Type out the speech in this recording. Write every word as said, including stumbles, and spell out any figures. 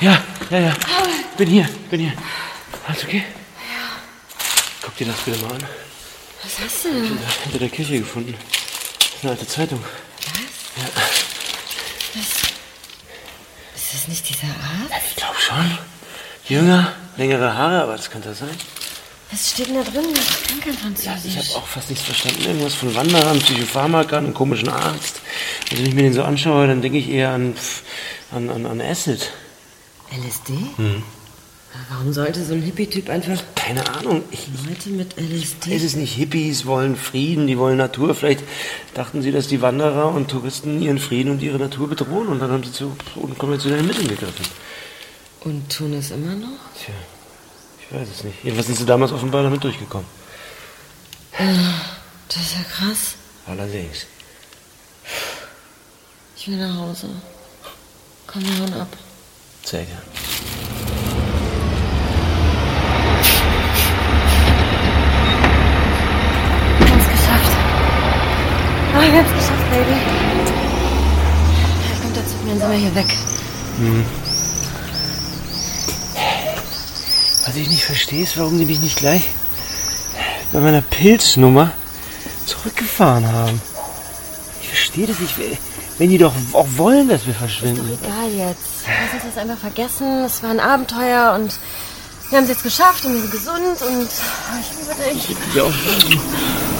Ja, ja, ja. Bin hier, bin hier. Alles okay? Ja. Guck dir das bitte mal an. Was hast du denn? Hinter, hinter der Kirche gefunden. Das ist eine alte Zeitung. Was? Ja. Das, ist das nicht dieser Arzt? Ich glaube schon. Jünger, längere Haare, aber das könnte das sein. Was steht denn da drin? Ich kann kein Französisch. Ja, ich habe auch fast nichts verstanden. Irgendwas von Wanderern, Psychopharmakern, einem komischen Arzt. Und wenn ich mir den so anschaue, dann denke ich eher an, an, an, an Acid. L S D? Hm. Warum sollte so ein Hippie-Typ einfach... Keine Ahnung. Ich Leute mit L S D? weiß es nicht. Hippies wollen Frieden, die wollen Natur. Vielleicht dachten sie, dass die Wanderer und Touristen ihren Frieden und ihre Natur bedrohen. Und dann haben sie zu unkonventionellen Mitteln gegriffen. Und tun es immer noch? Tja, ich weiß es nicht. Jedenfalls sind sie damals offenbar damit durchgekommen. Das ist ja krass. Allerdings. Ich will nach Hause. Komm, wir hauen ab. Sehr gern. Wir haben es geschafft. Ah, wir haben es geschafft, Baby. Ja, kommt dazu, dann sind wir hier weg. Hm. Was ich nicht verstehe, ist, warum die mich nicht gleich bei meiner Pilznummer zurückgefahren haben. Ich verstehe das nicht. Wenn die doch auch wollen, dass wir verschwinden. Ist doch egal jetzt. Lass uns das einfach vergessen. Es war ein Abenteuer und wir haben es jetzt geschafft und wir sind gesund und ich liebe dich. Ja.